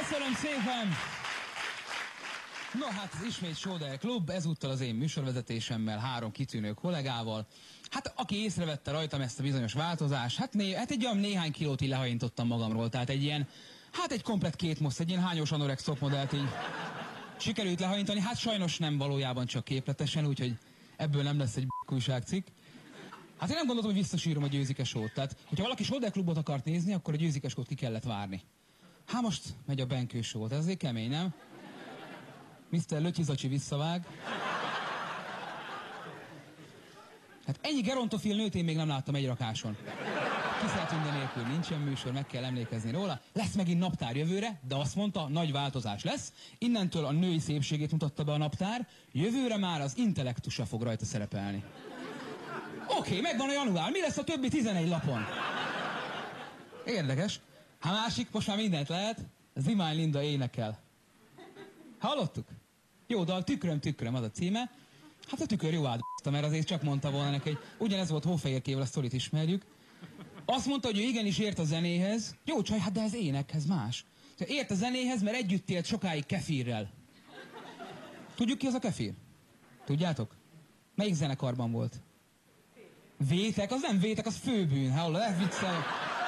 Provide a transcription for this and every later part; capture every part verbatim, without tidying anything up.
Köszönöm szépen! No hát, ismét Sóder Klub, ezúttal az én műsorvezetésemmel, három kitűnő kollégával. Hát, aki észrevette rajtam ezt a bizonyos változást, hát, né hát egy olyan néhány kilót így lehajintottam magamról, tehát egy ilyen, hát egy komplet két moszt, egy ilyen hányos anorex szopmodellt így sikerült lehajintani, hát sajnos nem valójában csak képletesen, úgyhogy ebből nem lesz egy újságcikk. Hát én nem gondoltam, hogy visszasírom a Győzike Show-t, tehát hogyha valaki Sóder Klubot akart nézni, akkor a Győzike Show-t ki kellett várni. Hát most megy a Benkő Show, ez azért kemény, nem? miszter Lötyizacsi visszavág. Hát ennyi gerontofil nőt én még nem láttam egy rakáson. Kiszelt minden nélkül, nincsen műsor, meg kell emlékezni róla. Lesz megint naptár jövőre, de azt mondta, nagy változás lesz. Innentől a női szépségét mutatta be a naptár, jövőre már az intellektusa fog rajta szerepelni. Oké, okay, megvan a január, mi lesz a többi tizenegy lapon? Érdekes. Hát másik, most már mindent lehet, Zimány Linda énekel. Hallottuk? Jó dal, Tükröm, tükröm, az a címe. Hát a tükör jó átbaszta, mert azért csak mondta volna neki, hogy ugyanez volt Hófehérkével, a sztorit ismerjük. Azt mondta, hogy ő igenis ért a zenéhez. Jó csaj, hát de ez énekhez más. Ért a zenéhez, mert együtt élt sokáig Kefirrel. Tudjuk ki az a Kefir? Tudjátok? Melyik zenekarban volt? Vétek? Az nem Vétek, az Főbűn. Hallod, ez viccel.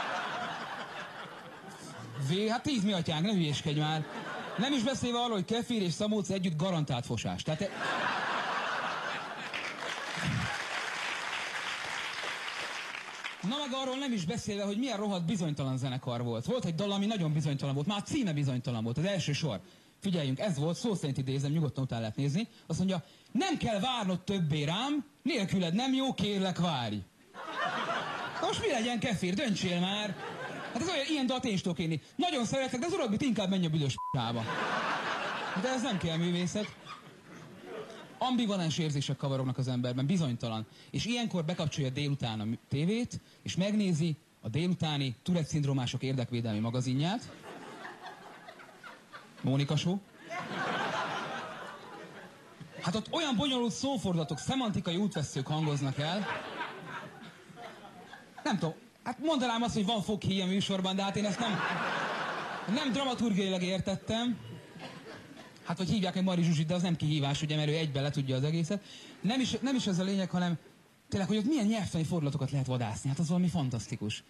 Vé, hát tíz mi atyánk, ne hülyéskedj már. Nem is beszélve arról, hogy Kefir és Szamóc együtt garantált fosás. Tehát... Na meg arról nem is beszélve, hogy milyen rohadt bizonytalan zenekar volt. Volt egy dal, ami nagyon bizonytalan volt, már a címe bizonytalan volt, az első sor. Figyeljünk, ez volt, szó szerint idézem, nyugodtan utána lehet nézni. Azt mondja, nem kell várnod többé rám, nélküled nem jó, kérlek várj. Na most mi legyen, Kefir, döntsél már. Hát ez olyan, ilyen dalt én is tudok élni. Nagyon szeretlek, de az uradbit inkább menj a büdös p***ába. De ez nem kell művészet. Ambivalens érzések kavarognak az emberben, bizonytalan. És ilyenkor bekapcsolja délután a tévét, és megnézi a délutáni Tourette-szindrómások érdekvédelmi magazinját. Mónika Show. Hát ott olyan bonyolult szófordulatok, szemantikai útveszők hangoznak el. Nem tudom, hát mondanám azt, hogy van foghíj a műsorban, de hát én ezt nem, nem dramaturgiailag értettem. Hát vagy hívják egy Mari Zsuzsit, de az nem kihívás, ugye, mert ő egyben le tudja az egészet. Nem is, nem is ez a lényeg, hanem tényleg, hogy ott milyen nyelvtani fordulatokat lehet vadászni. Hát az valami fantasztikus.